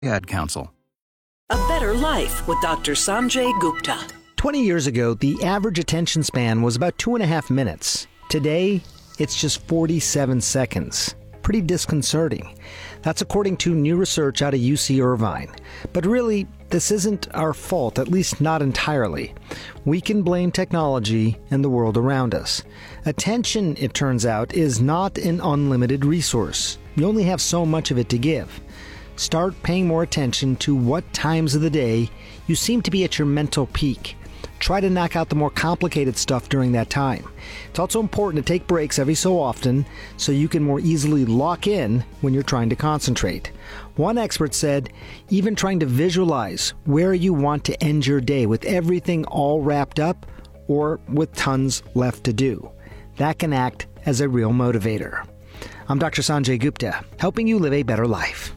Ad Council. A Better Life with Dr. Sanjay Gupta. 20 years ago, the average attention span was about 2.5 minutes. Today, it's just 47 seconds. Pretty disconcerting. That's according to new research out of UC Irvine. But really, this isn't our fault, at least not entirely. We can blame technology and the world around us. Attention, it turns out, is not an unlimited resource. You only have so much of it to give. Start paying more attention to what times of the day you seem to be at your mental peak. Try to knock out the more complicated stuff during that time. It's also important to take breaks every so often so you can more easily lock in when you're trying to concentrate. One expert said, even trying to visualize where you want to end your day with everything all wrapped up or with tons left to do. That can act as a real motivator. I'm Dr. Sanjay Gupta, helping you live a better life.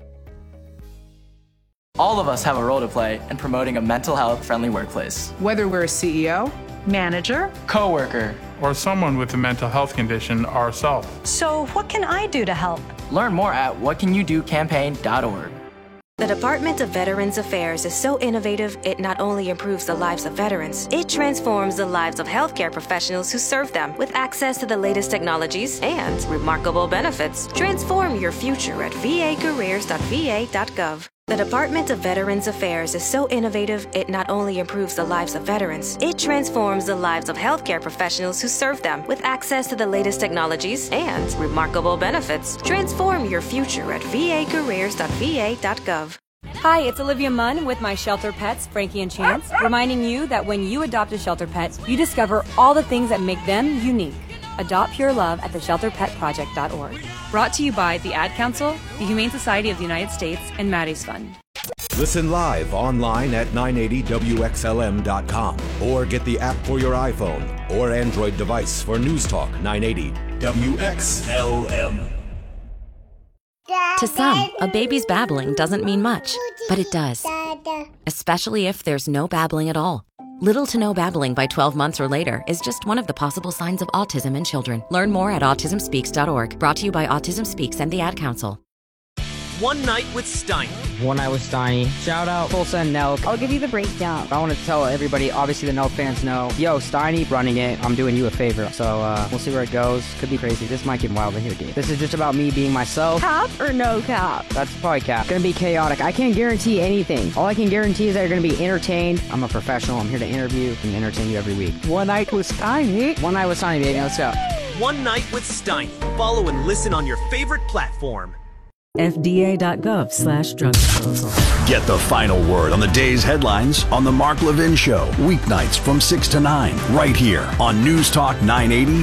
All of us have a role to play in promoting a mental health-friendly workplace. Whether we're a CEO, manager, coworker, or someone with a mental health condition ourselves. So what can I do to help? Learn more at whatcanyoudocampaign.org. The Department of Veterans Affairs is so innovative, it not only improves the lives of veterans, it transforms the lives of healthcare professionals who serve them with access to the latest technologies and remarkable benefits. Transform your future at vacareers.va.gov. The Department of Veterans Affairs is so innovative, it not only improves the lives of veterans, it transforms the lives of healthcare professionals who serve them with access to the latest technologies and remarkable benefits. Transform your future at vacareers.va.gov. Hi, it's Olivia Munn with my shelter pets, Frankie and Chance, reminding you that when you adopt a shelter pet, you discover all the things that make them unique. Adopt pure love at theshelterpetproject.org. Brought to you by the Ad Council, the Humane Society of the United States, and Maddie's Fund. Listen live online at 980WXLM.com or get the app for your iPhone or Android device for News Talk 980 WXLM. To some, a baby's babbling doesn't mean much, but it does. Especially if there's no babbling at all. Little to no babbling by 12 months or later is just one of the possible signs of autism in children. Learn more at autismspeaks.org. Brought to you by Autism Speaks and the Ad Council. One Night with Steiny. One Night with Steiny. Shout out Full Send Nelk. I'll give you the breakdown. I want to tell everybody, obviously the Nelk fans know, yo, Steiny running it. I'm doing you a favor. So we'll see where it goes. Could be crazy. This might get wild in here, dude. This is just about me being myself. Cap or no cap? That's probably cap. Gonna be chaotic. I can't guarantee anything. All I can guarantee is that you're gonna be entertained. I'm a professional. I'm here to interview and entertain you every week. One Night with Steiny. One Night with Steiny, baby. Let's go. One Night with Steiny. Follow and listen on your favorite platform. FDA.gov/drug proposal. Get the final word on the day's headlines on The Mark Levin Show, weeknights from 6 to 9, right here on News Talk 980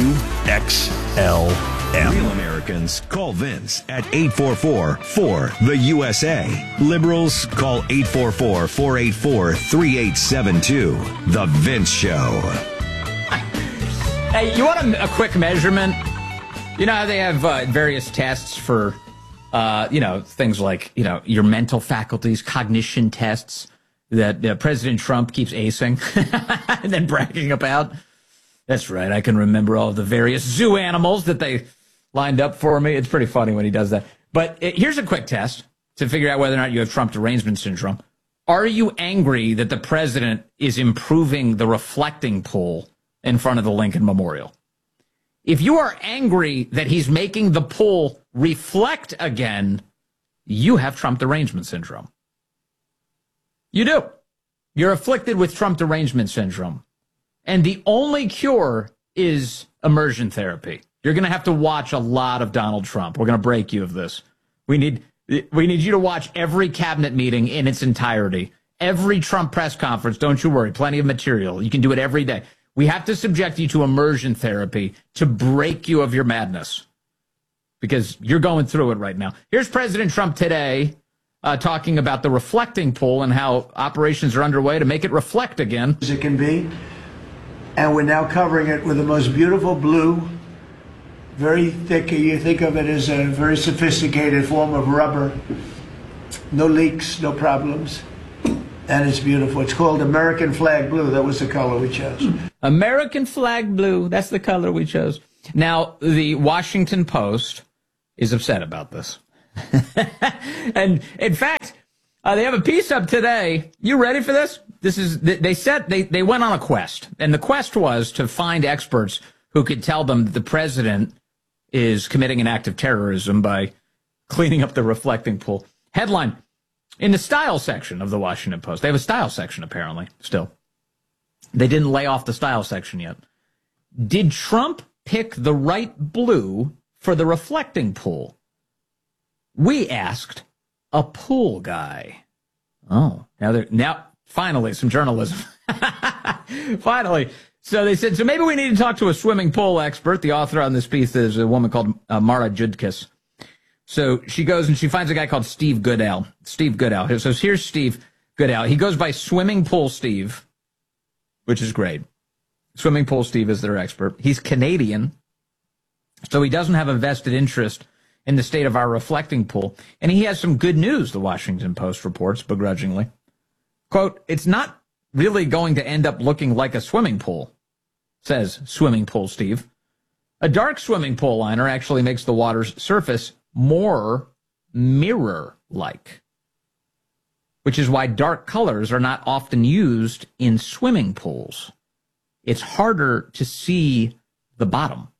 WXLM. Real Americans call Vince at 844-4-THE-USA. Liberals call 844-484-3872. The Vince Show. Hey, you want a quick measurement? You know how they have various tests for things like, your mental faculties, cognition tests that President Trump keeps acing and then bragging about. That's right. I can remember all of the various zoo animals that they lined up for me. It's pretty funny when he does that. But here's a quick test to figure out whether or not you have Trump derangement syndrome. Are you angry that the president is improving the reflecting pool in front of the Lincoln Memorial? If you are angry that he's making the pool reflect again, you have Trump derangement syndrome. You do. You're afflicted with Trump derangement syndrome. And the only cure is immersion therapy. You're going to have to watch a lot of Donald Trump. We're going to break you of this. We need you to watch every cabinet meeting in its entirety. Every Trump press conference. Don't you worry. Plenty of material. You can do it every day. We have to subject you to immersion therapy to break you of your madness because you're going through it right now. Here's President Trump today talking about the reflecting pool and how operations are underway to make it reflect again. As it can be. And we're now covering it with the most beautiful blue, very thick. You think of it as a very sophisticated form of rubber. No leaks, no problems. And it's beautiful. It's called American Flag Blue. That was the color we chose. American Flag Blue. That's the color we chose. Now, the Washington Post is upset about this. And in fact, they have a piece up today. You ready for this? They went on a quest, and the quest was to find experts who could tell them that the president is committing an act of terrorism by cleaning up the reflecting pool. Headline, in the style section of the Washington Post. They have a style section, apparently, still. They didn't lay off the style section yet. Did Trump pick the right blue for the reflecting pool? We asked a pool guy. Oh, now finally some journalism. Finally. So they said, so maybe we need to talk to a swimming pool expert. The author on this piece is a woman called Mara Judkis. So she goes and she finds a guy called Steve Goodell. Steve Goodell. So here's Steve Goodell. He goes by Swimming Pool Steve, which is great. Swimming Pool Steve is their expert. He's Canadian, so he doesn't have a vested interest in the state of our reflecting pool. And he has some good news, the Washington Post reports begrudgingly. Quote, it's not really going to end up looking like a swimming pool, says Swimming Pool Steve. A dark swimming pool liner actually makes the water's surface more mirror-like, which is why dark colors are not often used in swimming pools. It's harder to see the bottom.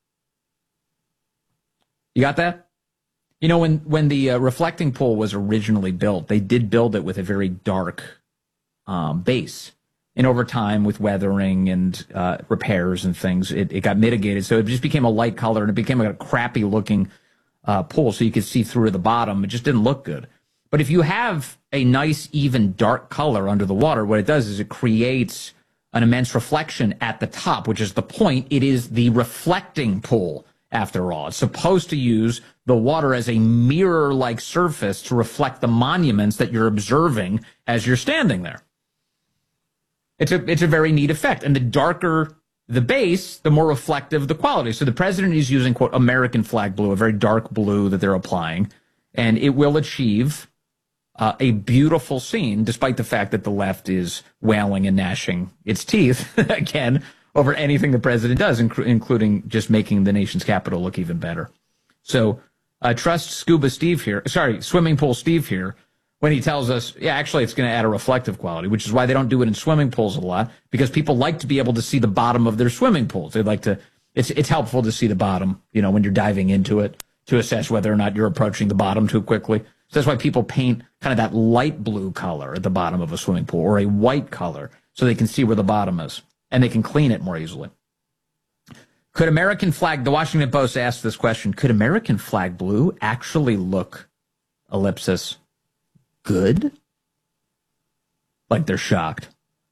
You got that? You know, when the reflecting pool was originally built, they did build it with a very dark base. And over time, with weathering and repairs and things, it got mitigated. So it just became a light color, and it became a crappy-looking pool, so you could see through to the bottom. It just didn't look good. But if you have a nice, even dark color under the water, what it does is it creates an immense reflection at the top, which is the point. It is the reflecting pool, after all. It's supposed to use the water as a mirror-like surface to reflect the monuments that you're observing as you're standing there. It's a very neat effect. And the darker the base, the more reflective the quality. So the president is using, quote, American flag blue, a very dark blue that they're applying, and it will achieve a beautiful scene, despite the fact that the left is wailing and gnashing its teeth, again, over anything the president does, including just making the nation's capital look even better. So trust Swimming Pool Steve here, when he tells us, yeah, actually it's going to add a reflective quality, which is why they don't do it in swimming pools a lot, because people like to be able to see the bottom of their swimming pools. They like to, it's helpful to see the bottom, you know, when you're diving into it, to assess whether or not you're approaching the bottom too quickly. So that's why people paint kind of that light blue color at the bottom of a swimming pool, or a white color, so they can see where the bottom is, and they can clean it more easily. Could American flag, the Washington Post asked this question, could American flag blue actually look, ellipsis, good? Like they're shocked.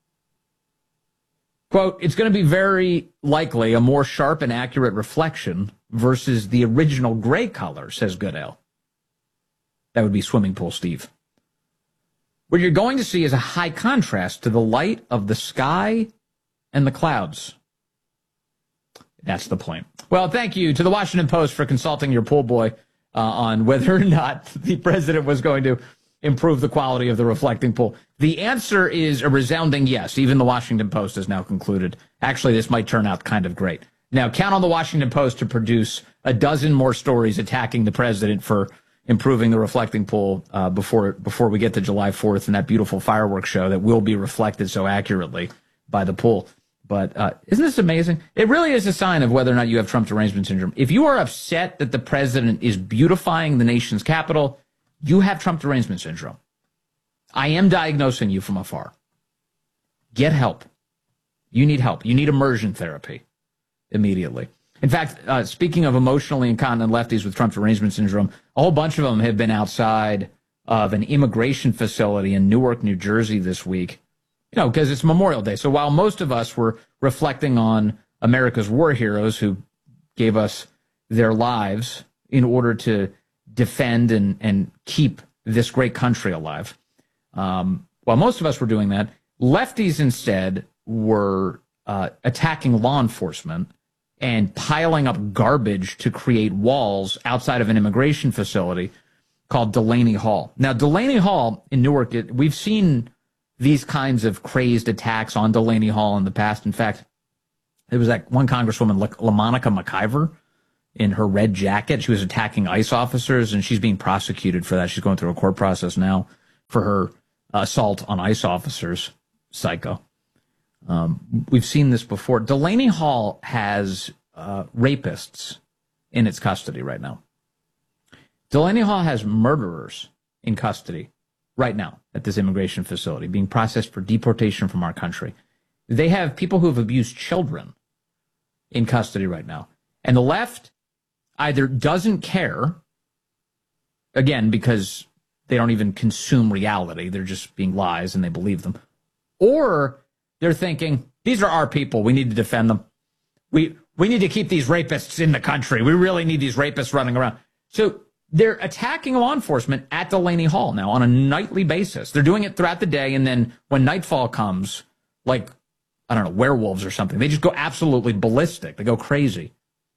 Quote, it's going to be very likely a more sharp and accurate reflection versus the original gray color, says Goodell. That would be Swimming Pool Steve. What you're going to see is a high contrast to the light of the sky and the clouds. That's the point. Well, thank you to the Washington Post for consulting your pool boy on whether or not the president was going to improve the quality of the reflecting pool. The answer is a resounding yes. Even the Washington Post has now concluded, actually, this might turn out kind of great. Now, count on the Washington Post to produce a dozen more stories attacking the president for improving the reflecting pool before we get to July 4th and that beautiful fireworks show that will be reflected so accurately by the pool. But isn't this amazing? It really is a sign of whether or not you have Trump derangement syndrome. If you are upset that the president is beautifying the nation's capital, you have Trump derangement syndrome. I am diagnosing you from afar. Get help. You need help. You need immersion therapy immediately. In fact, speaking of emotionally incontinent lefties with Trump derangement syndrome, a whole bunch of them have been outside of an immigration facility in Newark, New Jersey this week, you know, because it's Memorial Day. So while most of us were reflecting on America's war heroes who gave us their lives in order to defend and keep this great country alive, while most of us were doing that, lefties instead were attacking law enforcement and piling up garbage to create walls outside of an immigration facility called Delaney Hall. Now, Delaney Hall in Newark, we've seen these kinds of crazed attacks on Delaney Hall in the past. In fact, there was that one Congresswoman, LaMonica McIver, in her red jacket. She was attacking ICE officers, and she's being prosecuted for that. She's going through a court process now for her assault on ICE officers. Psycho. We've seen this before. Delaney Hall has rapists in its custody right now. Delaney Hall has murderers in custody right now at this immigration facility being processed for deportation from our country. They have people who have abused children in custody right now. And the left either doesn't care, again, because they don't even consume reality. They're just being lies and they believe them. Or they're thinking, these are our people. We need to defend them. We need to keep these rapists in the country. We really need these rapists running around. So they're attacking law enforcement at Delaney Hall now on a nightly basis. They're doing it throughout the day, and then when nightfall comes, like, I don't know, werewolves or something, they just go absolutely ballistic. They go crazy.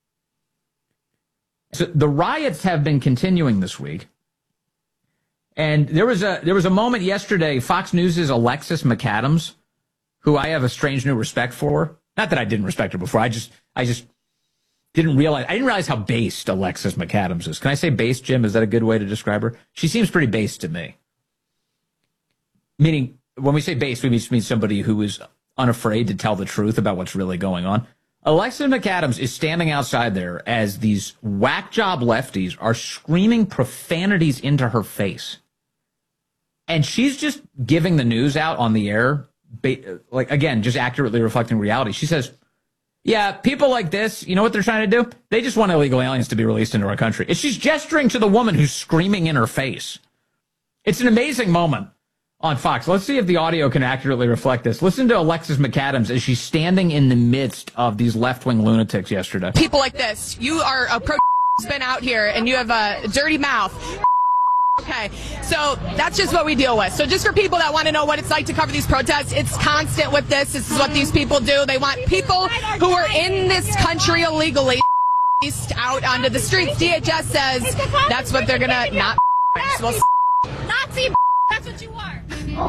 So the riots have been continuing this week. And there was a moment yesterday, Fox News' Alexis McAdams, who I have a strange new respect for. Not that I didn't respect her before. I just didn't realize how based Alexis McAdams is. Can I say based, Jim? Is that a good way to describe her? She seems pretty based to me. Meaning, when we say based, we mean somebody who is unafraid to tell the truth about what's really going on. Alexis McAdams is standing outside there as these whack job lefties are screaming profanities into her face. And she's just giving the news out on the air, like, again, just accurately reflecting reality. She says, yeah, people like this, you know what they're trying to do? They just want illegal aliens to be released into our country. And she's gesturing to the woman who's screaming in her face. It's an amazing moment on Fox. Let's see if the audio can accurately reflect this. Listen to Alexis McAdams as she's standing in the midst of these left-wing lunatics yesterday. People like this, you are a pro-spin out here, and you have a dirty mouth. Okay, so that's just what we deal with. So just for people that want to know what it's like to cover these protests, it's constant with this. This is what these people do. They want people who are in this country illegally out onto the streets. DHS says that's what they're going to not well, Nazi, that's what you are.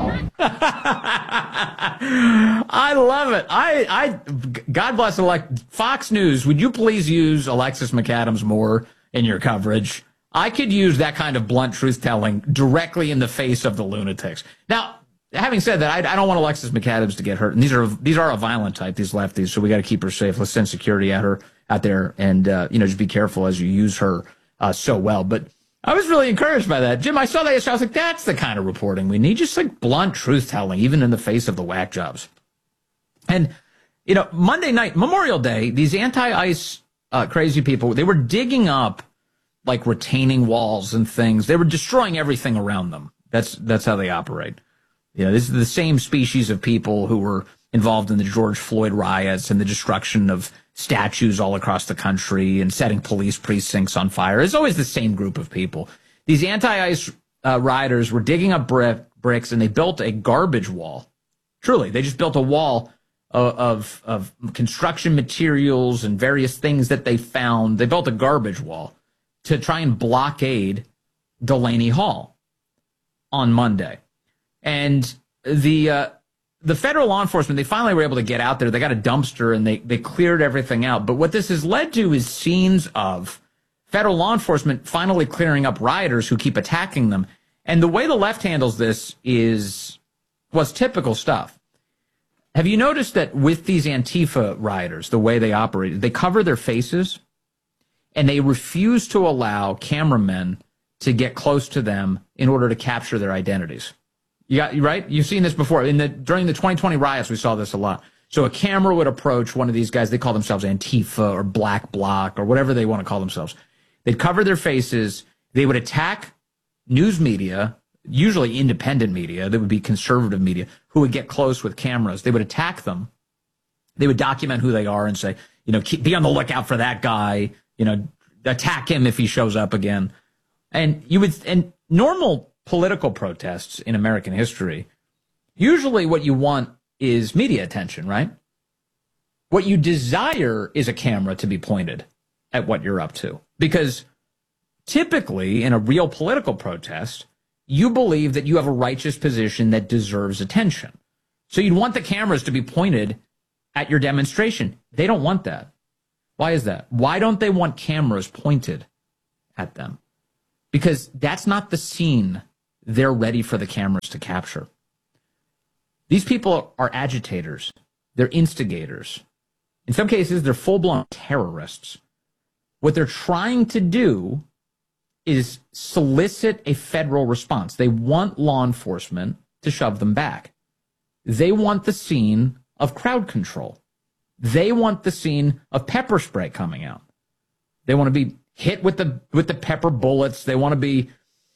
I love it. God bless Fox News. Would you please use Alexis McAdams more in your coverage? I could use that kind of blunt truth-telling directly in the face of the lunatics. Now, having said that, I don't want Alexis McAdams to get hurt. And these are a violent type, these lefties, so we got to keep her safe. Let's send security at her out there, and just be careful as you use her so well. But I was really encouraged by that. Jim, I saw that yesterday. I was like, that's the kind of reporting we need, just like blunt truth-telling, even in the face of the whack jobs. And, Monday night, Memorial Day, these anti-ICE crazy people, they were digging up like retaining walls and things. They were destroying everything around them. That's how they operate. This is the same species of people who were involved in the George Floyd riots and the destruction of statues all across the country and setting police precincts on fire. It's always the same group of people. These anti-ICE rioters were digging up bricks, and they built a garbage wall. Truly, they just built a wall of construction materials and various things that they found. They built a garbage wall to try and blockade Delaney Hall on Monday. And the federal law enforcement, they finally were able to get out there. They got a dumpster, and they cleared everything out. But what this has led to is scenes of federal law enforcement finally clearing up rioters who keep attacking them. And the way the left handles this was typical stuff. Have you noticed that with these Antifa rioters, the way they operate, they cover their faces, and they refuse to allow cameramen to get close to them in order to capture their identities. Right? You've seen this before. During the 2020 riots, we saw this a lot. So a camera would approach one of these guys. They call themselves Antifa or Black Bloc or whatever they want to call themselves. They'd cover their faces. They would attack news media, usually independent media. That would be conservative media, who would get close with cameras. They would attack them. They would document who they are and say, be on the lookout for that guy. Attack him if he shows up again. And normal political protests in American history, usually what you want is media attention, right? What you desire is a camera to be pointed at what you're up to. Because typically in a real political protest, you believe that you have a righteous position that deserves attention. So you'd want the cameras to be pointed at your demonstration. They don't want that. Why is that? Why don't they want cameras pointed at them? Because that's not the scene they're ready for the cameras to capture. These people are agitators. They're instigators. In some cases, they're full-blown terrorists. What they're trying to do is solicit a federal response. They want law enforcement to shove them back. They want the scene of crowd control. They want the scene of pepper spray coming out. They want to be hit with the pepper bullets. They want to be,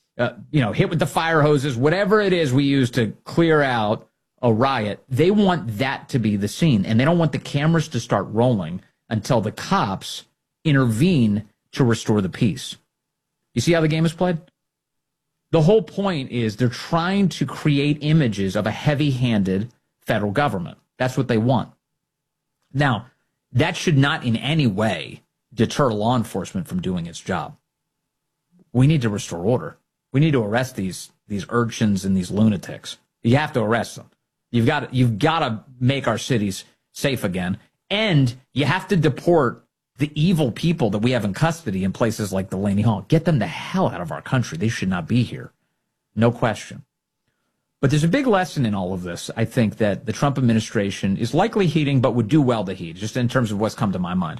hit with the fire hoses, whatever it is we use to clear out a riot. They want that to be the scene, and they don't want the cameras to start rolling until the cops intervene to restore the peace. You see how the game is played? The whole point is they're trying to create images of a heavy-handed federal government. That's what they want. Now, that should not in any way deter law enforcement from doing its job. We need to restore order. We need to arrest these urchins and these lunatics. You have to arrest them. You've got to make our cities safe again, and you have to deport the evil people that we have in custody in places like Delaney Hall. Get them the hell out of our country. They should not be here. No question. But there's a big lesson in all of this, I think, that the Trump administration is likely heeding, but would do well to heed, just in terms of what's come to my mind.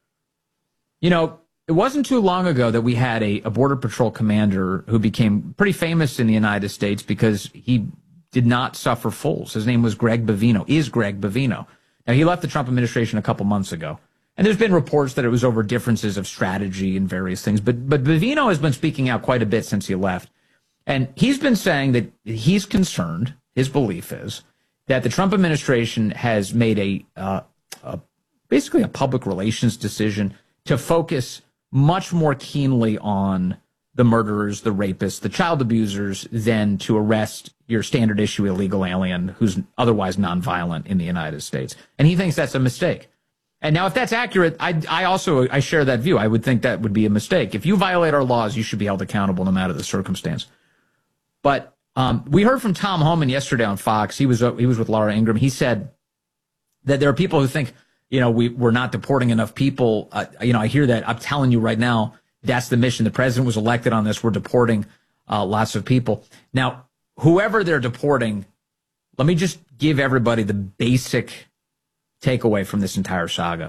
You know, it wasn't too long ago that we had a Border Patrol commander who became pretty famous in the United States because he did not suffer fools. His name was Greg Bovino. Now, he left the Trump administration a couple months ago. And there's been reports that it was over differences of strategy and various things. But Bovino has been speaking out quite a bit since he left. And he's been saying that he's concerned, his belief is, that the Trump administration has made basically a public relations decision to focus much more keenly on the murderers, the rapists, the child abusers, than to arrest your standard issue illegal alien who's otherwise nonviolent in the United States. And he thinks that's a mistake. And now, if that's accurate, I share that view. I would think that would be a mistake. If you violate our laws, you should be held accountable no matter the circumstance. But we heard from Tom Homan yesterday on Fox. He was with Laura Ingraham. He said that there are people who think, we're not deporting enough people. I hear that. I'm telling you right now, that's the mission. The president was elected on this. We're deporting lots of people. Now, whoever they're deporting, let me just give everybody the basic takeaway from this entire saga.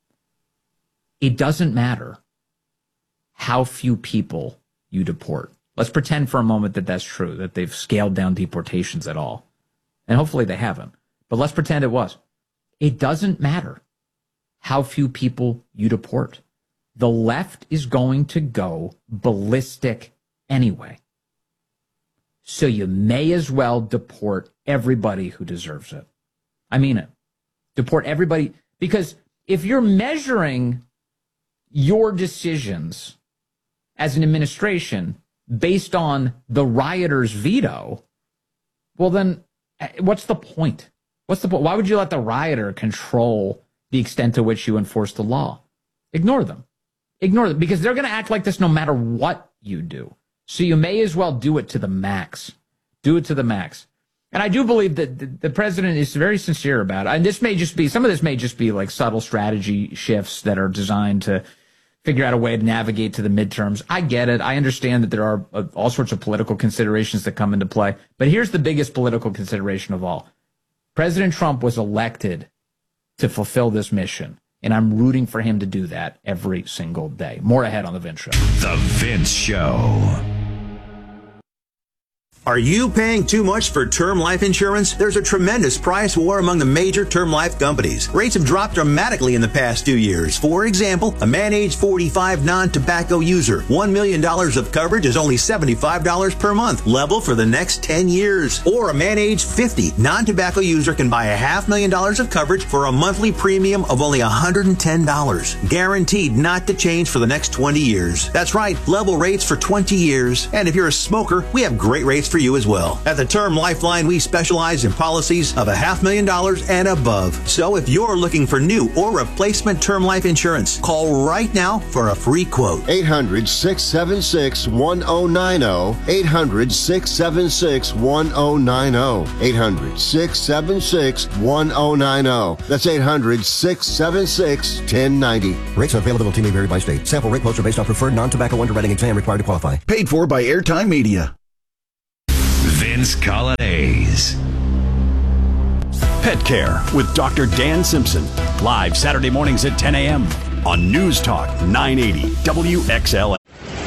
It doesn't matter how few people you deport. Let's pretend for a moment that that's true, that they've scaled down deportations at all. And hopefully they haven't. But let's pretend it was. It doesn't matter how few people you deport. The left is going to go ballistic anyway. So you may as well deport everybody who deserves it. I mean it. Deport everybody, because if you're measuring your decisions as an administration based on the rioters' veto, well then, what's the point? Why would you let the rioter control the extent to which you enforce the law? Ignore them, because they're going to act like this no matter what you do. So you may as well do it to the max. Do it to the max. And I do believe that the president is very sincere about it. And some of this may just be like subtle strategy shifts that are designed to figure out a way to navigate to the midterms. I get it. I understand that there are all sorts of political considerations that come into play. But here's the biggest political consideration of all. President Trump was elected to fulfill this mission. And I'm rooting for him to do that every single day. More ahead on The Vince Show. The Vince Show. Are you paying too much for term life insurance? There's a tremendous price war among the major term life companies. Rates have dropped dramatically in the past 2 years. For example, a man age 45 non-tobacco user, $1 million of coverage is only $75 per month, level for the next 10 years. Or a man age 50 non-tobacco user can buy $500,000 of coverage for a monthly premium of only $110, guaranteed not to change for the next 20 years. That's right, level rates for 20 years. And if you're a smoker, we have great rates for for you as well. At the Term Lifeline, we specialize in policies of $500,000 and above. So if you're looking for new or replacement term life insurance, call right now for a free quote. 800-676-1090. 800-676-1090. 800-676-1090. That's 800-676-1090. Rates and availability may vary by state. Sample rate quotes are based on preferred non-tobacco underwriting exam required to qualify. Paid for by Airtime Media. Vince Colonnese. Pet Care with Dr. Dan Simpson. Live Saturday mornings at 10 a.m. on News Talk 980 WXLA.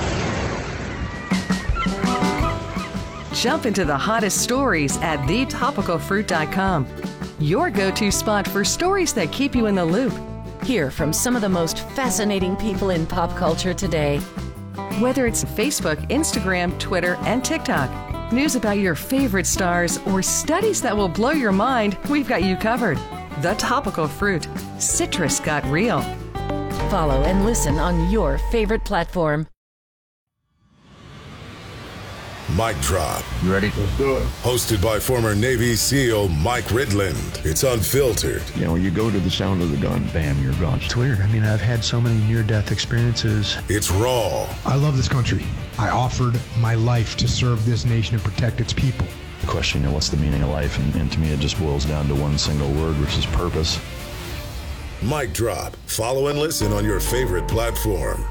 Jump into the hottest stories at thetopicalfruit.com. Your go-to spot for stories that keep you in the loop. Hear from some of the most fascinating people in pop culture today. Whether it's Facebook, Instagram, Twitter, and TikTok, news about your favorite stars, or studies that will blow your mind, we've got you covered. The Topical Fruit. Citrus got real. Follow and listen on your favorite platform. Mic Drop. You ready? Let's do it. Hosted by former Navy SEAL Mike Ridland. It's unfiltered. You know, you go to the sound of the gun, bam, you're gone. It's weird. I mean, I've had so many near-death experiences. It's raw. I love this country. I offered my life to serve this nation and protect its people. The question, what's the meaning of life? And to me, it just boils down to one single word, which is purpose. Mic Drop. Follow and listen on your favorite platform.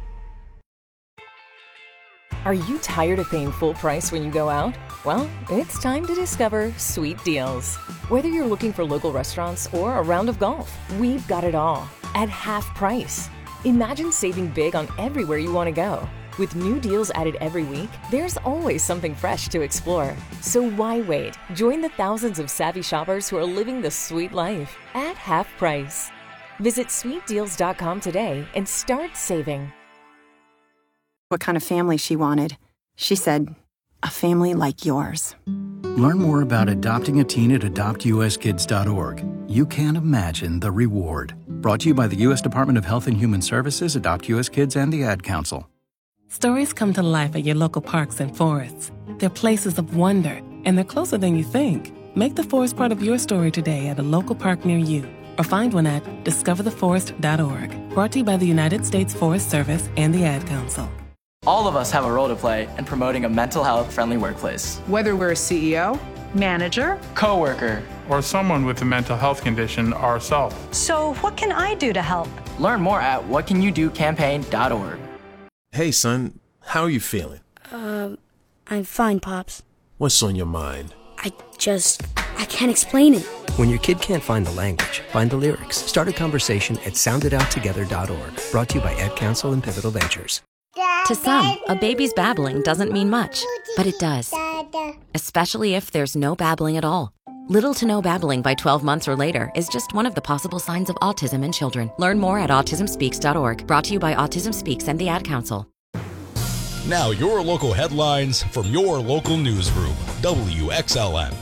Are you tired of paying full price when you go out? Well, it's time to discover Sweet Deals. Whether you're looking for local restaurants or a round of golf, we've got it all at half price. Imagine saving big on everywhere you want to go. With new deals added every week, there's always something fresh to explore. So why wait? Join the thousands of savvy shoppers who are living the sweet life at half price. Visit sweetdeals.com today and start saving. What kind of family she wanted. She said, a family like yours. Learn more about adopting a teen at adoptuskids.org. You can't imagine the reward. Brought to you by the U.S. Department of Health and Human Services, Adopt U.S. Kids, and the Ad Council. Stories come to life at your local parks and forests. They're places of wonder, and they're closer than you think. Make the forest part of your story today at a local park near you, or find one at discovertheforest.org. Brought to you by the United States Forest Service and the Ad Council. All of us have a role to play in promoting a mental health friendly workplace. Whether we're a CEO, manager, coworker, or someone with a mental health condition ourselves. So what can I do to help? Learn more at whatcanyoudocampaign.org. Hey son, how are you feeling? I'm fine, Pops. What's on your mind? I can't explain it. When your kid can't find the language, find the lyrics. Start a conversation at sounditouttogether.org. Brought to you by Ad Council and Pivotal Ventures. To some, a baby's babbling doesn't mean much, but it does. Especially if there's no babbling at all. Little to no babbling by 12 months or later is just one of the possible signs of autism in children. Learn more at autismspeaks.org. Brought to you by Autism Speaks and the Ad Council. Now your local headlines from your local newsroom, WXLN.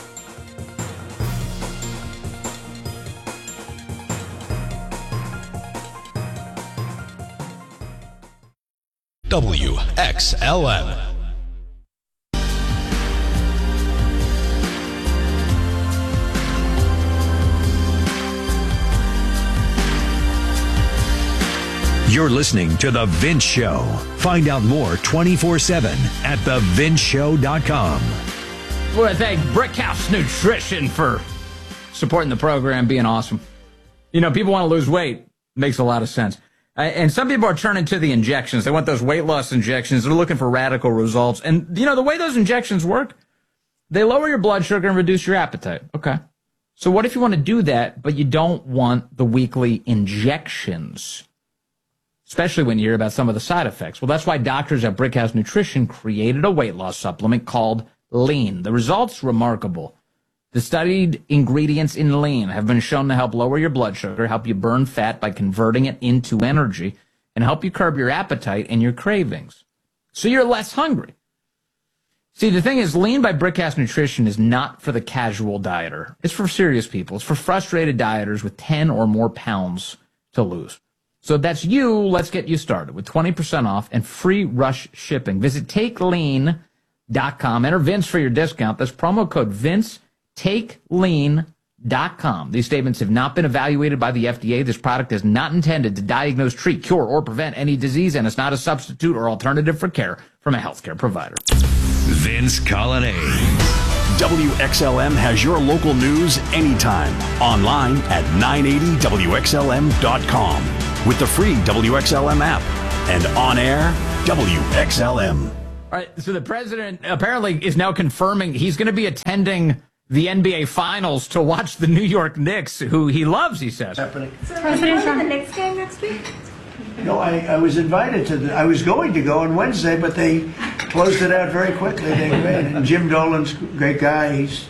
WXLN. You're listening to The Vince Show. Find out more 24/7 at thevinceshow.com. I want to thank Brickhouse Nutrition for supporting the program, being awesome. You know, people want to lose weight. Makes a lot of sense. And some people are turning to the injections. They want those weight loss injections. They're looking for radical results. And, you know, the way those injections work, they lower your blood sugar and reduce your appetite. Okay. So what if you want to do that, but you don't want the weekly injections? Especially when you hear about some of the side effects. Well, that's why doctors at Brickhouse Nutrition created a weight loss supplement called Lean. The results, remarkable. The studied ingredients in Lean have been shown to help lower your blood sugar, help you burn fat by converting it into energy, and help you curb your appetite and your cravings. So you're less hungry. See, the thing is, Lean by Brickhouse Nutrition is not for the casual dieter. It's for serious people. It's for frustrated dieters with 10 or more pounds to lose. So if that's you, let's get you started with 20% off and free rush shipping. Visit TakeLean.com VinceTakeLean.com. Enter Vince for your discount. That's promo code VinceTakeLean.com. These statements have not been evaluated by the FDA. This product is not intended to diagnose, treat, cure, or prevent any disease, and it's not a substitute or alternative for care from a healthcare provider. Vince Colonnade. WXLM has your local news anytime. Online at 980WXLM.com. With the free WXLM app. And on air, WXLM. All right, so the president apparently is now confirming he's going to be attending the NBA Finals to watch the New York Knicks, who he loves, he says. President Trump. The Knicks game next week? No, I was invited to I was going to go on Wednesday, but they closed it out very quickly. And Jim Dolan's a great guy. He's,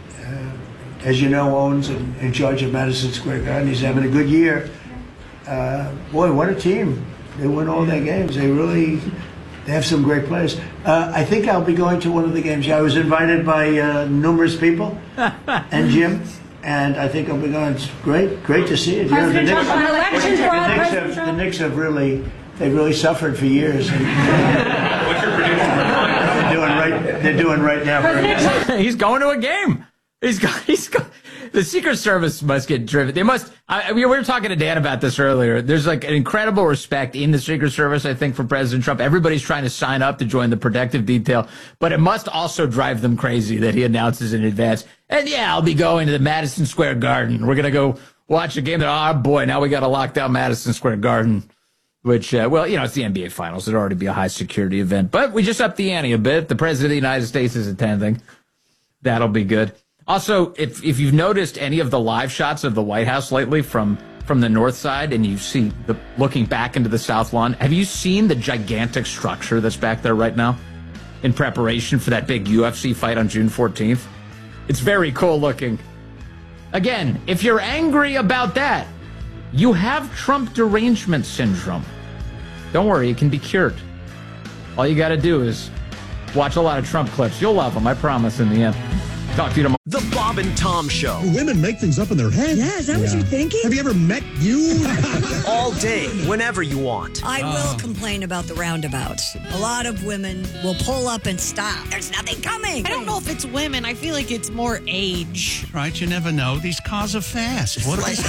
as you know, owns and in charge of Madison Square Garden. He's having a good year. Boy, what a team. They win all their games. They have some great players. I think I'll be going to one of the games. Yeah, I was invited by numerous people and Jim, and I think I'll be going. It's great to see it. President Trump, on election fraud. The Knicks have really suffered for years. And, what's your prediction? They're doing right now. He's going to a game. He's got. The Secret Service must get driven. They must. We were talking to Dan about this earlier. There's like an incredible respect in the Secret Service, I think, for President Trump. Everybody's trying to sign up to join the protective detail, but it must also drive them crazy that he announces in advance. And yeah, I'll be going to the Madison Square Garden. We're gonna go watch a game. Oh boy, now we got to lock down Madison Square Garden. Which, well, you know, it's the NBA Finals. It'd already be a high security event, but we just upped the ante a bit. The President of the United States is attending. That'll be good. Also, if you've noticed any of the live shots of the White House lately from the north side, and you see looking back into the South Lawn, have you seen the gigantic structure that's back there right now in preparation for that big UFC fight on June 14th? It's very cool looking. Again, if you're angry about that, you have Trump derangement syndrome. Don't worry, it can be cured. All you got to do is watch a lot of Trump clips. You'll love them, I promise, in the end. Talk to you tomorrow. The Bob and Tom Show. Women make things up in their head. Yeah, is that what you're thinking? Have you ever met you? All day, whenever you want. I will complain about the roundabouts. A lot of women will pull up and stop. There's nothing coming. I don't know if it's women. I feel like it's more age. Right, you never know. These cars are fast. What they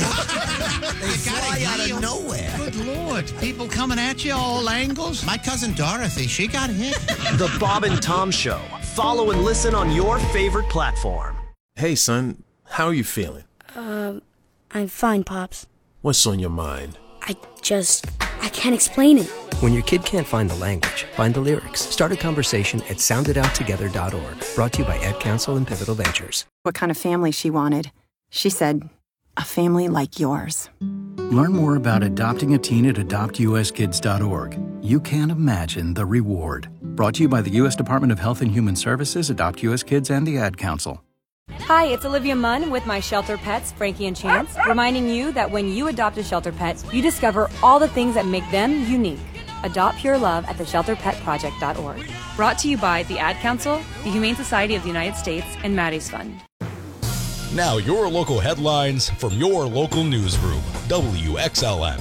fly out of nowhere. Good Lord. People coming at you all angles. My cousin Dorothy, she got hit. The Bob and Tom Show. Follow and listen on your favorite platform. Hey, son, how are you feeling? I'm fine, Pops. What's on your mind? I can't explain it. When your kid can't find the language, find the lyrics. Start a conversation at soundedouttogether.org. Brought to you by Ad Council and Pivotal Ventures. What kind of family she wanted. She said, a family like yours. Learn more about adopting a teen at adoptuskids.org. You can't imagine the reward. Brought to you by the U.S. Department of Health and Human Services, Adopt U.S. Kids, and the Ad Council. Hi, it's Olivia Munn with my shelter pets, Frankie and Chance, reminding you that when you adopt a shelter pet, you discover all the things that make them unique. Adopt pure love at theshelterpetproject.org. Brought to you by the Ad Council, the Humane Society of the United States, and Maddie's Fund. Now your local headlines from your local newsroom, WXLM.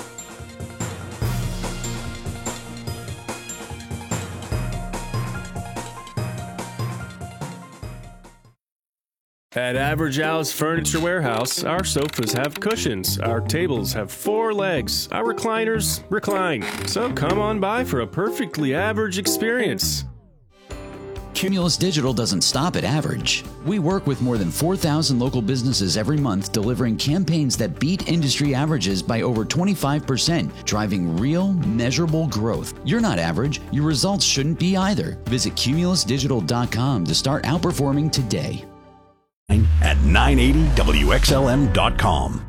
At Average Alice Furniture Warehouse, our sofas have cushions, our tables have 4 legs, our recliners recline. So come on by for a perfectly average experience. Cumulus Digital doesn't stop at average. We work with more than 4,000 local businesses every month, delivering campaigns that beat industry averages by over 25%, driving real, measurable growth. You're not average. Your results shouldn't be either. Visit cumulusdigital.com to start outperforming today. At 980WXLM.com.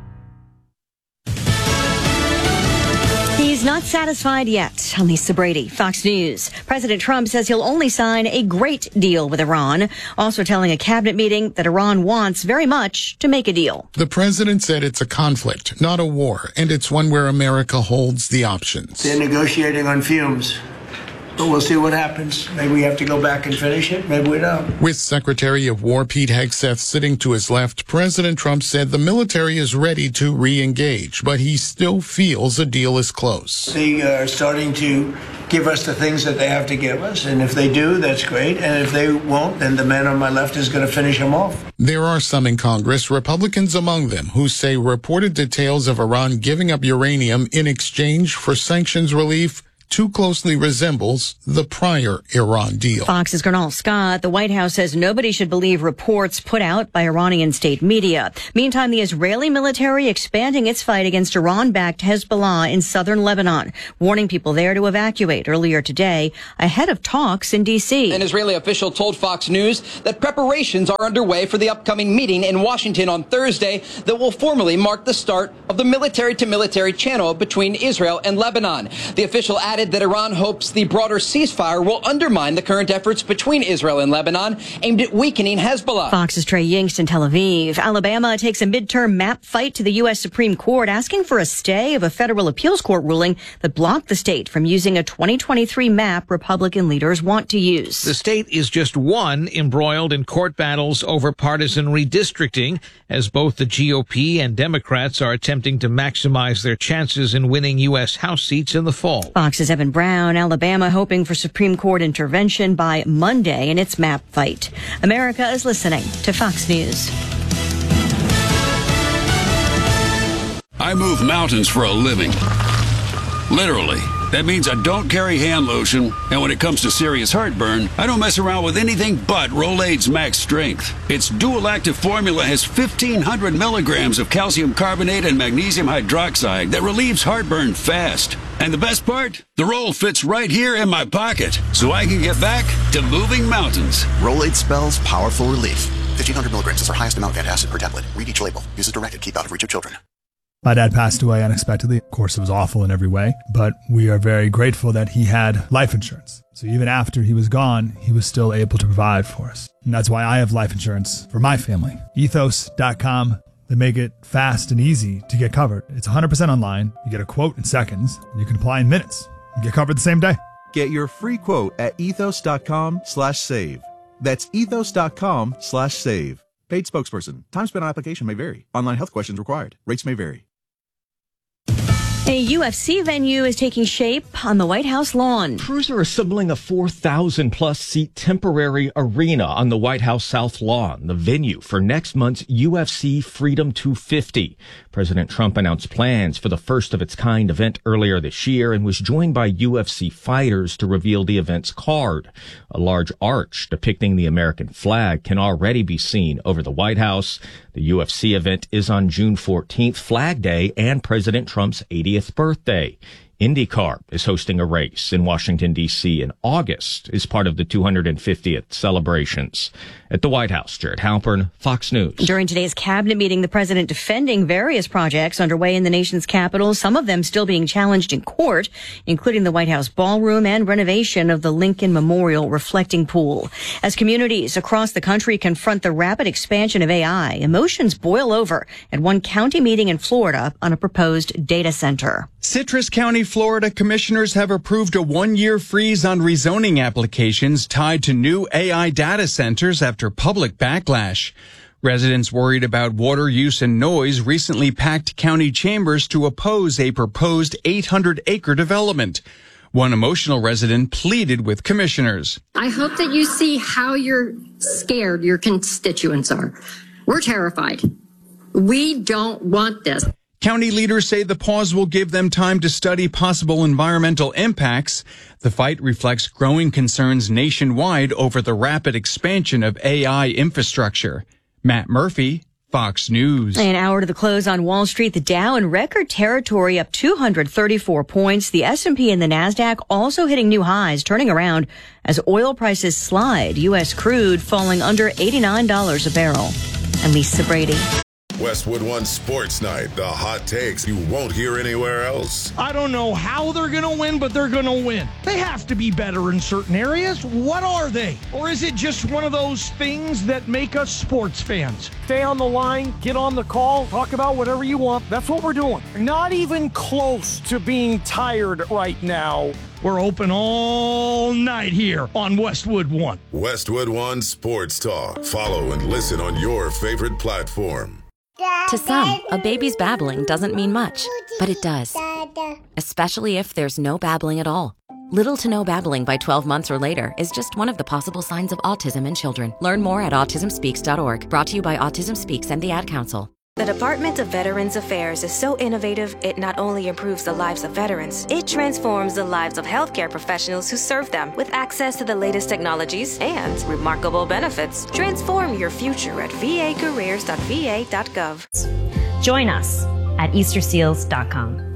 He's not satisfied yet. I'm Lisa Brady, Fox News. President Trump says he'll only sign a great deal with Iran, also telling a cabinet meeting that Iran wants very much to make a deal. The president said it's a conflict, not a war, and it's one where America holds the options. They're negotiating on fumes. But we'll see what happens. Maybe we have to go back and finish it. Maybe we don't. With Secretary of War Pete Hegseth sitting to his left, President Trump said the military is ready to re-engage, but he still feels a deal is close. They are starting to give us the things that they have to give us, and if they do, that's great. And if they won't, then the man on my left is going to finish them off. There are some in Congress, Republicans among them, who say reported details of Iran giving up uranium in exchange for sanctions relief too closely resembles the prior Iran deal. Fox's Gernal Scott, the White House says nobody should believe reports put out by Iranian state media. Meantime, the Israeli military expanding its fight against Iran-backed Hezbollah in southern Lebanon, warning people there to evacuate earlier today ahead of talks in D.C. An Israeli official told Fox News that preparations are underway for the upcoming meeting in Washington on Thursday that will formally mark the start of the military-to-military channel between Israel and Lebanon. The official added that Iran hopes the broader ceasefire will undermine the current efforts between Israel and Lebanon aimed at weakening Hezbollah. Fox's Trey Yingst in Tel Aviv. Alabama takes a midterm map fight to the U.S. Supreme Court, asking for a stay of a federal appeals court ruling that blocked the state from using a 2023 map Republican leaders want to use. The state is just one embroiled in court battles over partisan redistricting, as both the GOP and Democrats are attempting to maximize their chances in winning U.S. House seats in the fall. Fox's Evan Brown. Alabama hoping for Supreme Court intervention by Monday in its map fight. America is listening to Fox News. I move mountains for a living. Literally. That means I don't carry hand lotion, and when it comes to serious heartburn, I don't mess around with anything but Rolaids Max Strength. Its dual-active formula has 1,500 milligrams of calcium carbonate and magnesium hydroxide that relieves heartburn fast. And the best part? The roll fits right here in my pocket, so I can get back to moving mountains. Rolaids spells powerful relief. 1,500 milligrams is our highest amount of antacid per tablet. Read each label. Use as directed. Keep out of reach of children. My dad passed away unexpectedly. Of course, it was awful in every way, but we are very grateful that he had life insurance. So even after he was gone, he was still able to provide for us. And that's why I have life insurance for my family. Ethos.com. They make it fast and easy to get covered. It's 100% online. You get a quote in seconds, and you can apply in minutes. You get covered the same day. Get your free quote at ethos.com/save. That's ethos.com/save. Paid spokesperson. Time spent on application may vary. Online health questions required. Rates may vary. A UFC venue is taking shape on the White House lawn. Crews are assembling a 4,000-plus seat temporary arena on the White House South Lawn, the venue for next month's UFC Freedom 250. President Trump announced plans for the first-of-its-kind event earlier this year and was joined by UFC fighters to reveal the event's card. A large arch depicting the American flag can already be seen over the White House. The UFC event is on June 14th, Flag Day, and President Trump's 80th birthday. IndyCar is hosting a race in Washington, D.C. in August as part of the 250th celebrations. At the White House, Jared Halpern, Fox News. During today's cabinet meeting, the president defending various projects underway in the nation's capital, some of them still being challenged in court, including the White House ballroom and renovation of the Lincoln Memorial Reflecting Pool. As communities across the country confront the rapid expansion of AI, emotions boil over at one county meeting in Florida on a proposed data center. Citrus County, Florida commissioners have approved a one-year freeze on rezoning applications tied to new AI data centers after public backlash. Residents worried about water use and noise recently packed county chambers to oppose a proposed 800-acre development. One emotional resident pleaded with commissioners. I hope that you see how scared your constituents are. We're terrified. We don't want this. County leaders say the pause will give them time to study possible environmental impacts. The fight reflects growing concerns nationwide over the rapid expansion of AI infrastructure. Matt Murphy, Fox News. An hour to the close on Wall Street, the Dow in record territory up 234 points. The S&P and the NASDAQ also hitting new highs, turning around as oil prices slide. U.S. crude falling under $89 a barrel. And Lisa Brady. Westwood One Sports Night, the hot takes you won't hear anywhere else. I don't know how they're going to win, but they're going to win. They have to be better in certain areas. What are they? Or is it just one of those things that make us sports fans? Stay on the line, get on the call, talk about whatever you want. That's what we're doing. Not even close to being tired right now. We're open all night here on Westwood One. Westwood One Sports Talk. Follow and listen on your favorite platform. To some, a baby's babbling doesn't mean much, but it does. Especially if there's no babbling at all. Little to no babbling by 12 months or later is just one of the possible signs of autism in children. Learn more at autismspeaks.org. Brought to you by Autism Speaks and the Ad Council. The Department of Veterans Affairs is so innovative, it not only improves the lives of veterans, it transforms the lives of healthcare professionals who serve them. With access to the latest technologies and remarkable benefits, transform your future at vacareers.va.gov. Join us at easterseals.com.